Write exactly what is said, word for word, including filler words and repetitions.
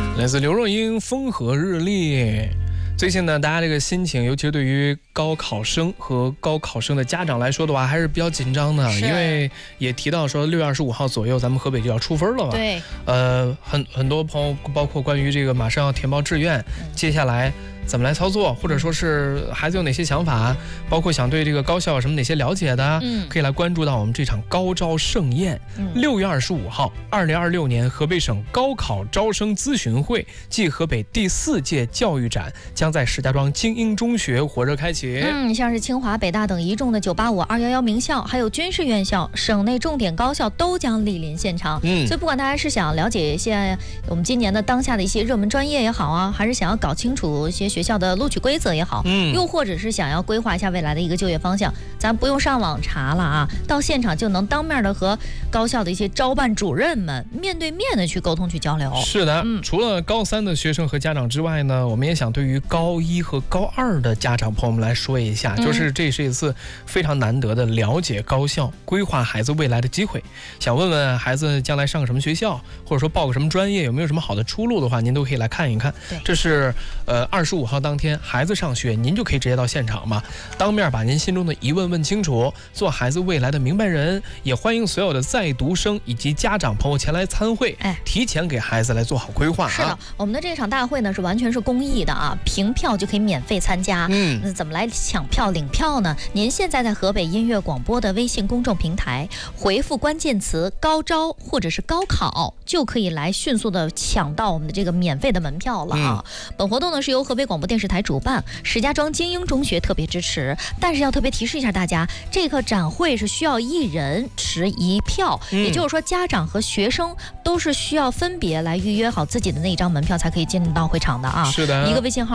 来自刘若英《风和日丽》。最近呢，大家这个心情，尤其是对于高考生和高考生的家长来说的话，还是比较紧张的，因为也提到说六月二十五号左右，咱们河北就要出分了嘛。 对。 呃，很很多朋友，包括关于这个马上要填报志愿，嗯、接下来怎么来操作，或者说是孩子有哪些想法，包括想对这个高校有什么哪些了解的，嗯，可以来关注到我们这场高招盛宴。六、嗯、月二十五号，二零二六年河北省高考招生咨询会暨河北第四届教育展将在石家庄精英中学火热开启。 嗯，像是清华、北大等一众的九八五、二幺幺名校，还有军事院校、省内重点高校都将莅临现场。嗯，所以不管大家是想了解一些我们今年的当下的一些热门专业也好啊，还是想要搞清楚一些学校的录取规则也好，嗯，又或者是想要规划一下未来的一个就业方向，咱不用上网查了啊，到现场就能当面的和高校的一些招办主任们面对面的去沟通去交流。 是的，嗯，除了高三的学生和家长之外呢，我们也想对于高一和高二的家长朋友们来说一下，嗯、就是这是一次非常难得的了解高校、规划孩子未来的机会。想问问孩子将来上个什么学校，或者说报个什么专业，有没有什么好的出路的话，您都可以来看一看。这是呃二十五号当天孩子上学，您就可以直接到现场嘛，当面把您心中的疑问问清楚，做孩子未来的明白人。也欢迎所有的在读生以及家长朋友前来参会，哎，提前给孩子来做好规划、啊。 是的，我们的这场大会呢是完全是公益的啊，凭票就可以免费参加。嗯，那怎么来抢票领票呢？您现在在河北音乐广播的微信公众平台回复关键词高招或者是高考，就可以来迅速的抢到我们的这个免费的门票了啊。嗯、本活动呢是由河北广播电视台主办，石家庄精英中学特别支持，但是要特别提示一下大家，这个展会是需要一人持一票，嗯、也就是说家长和学生都是需要分别来预约好自己的那一张门票才可以进到会场的啊。 是的， 一个微信号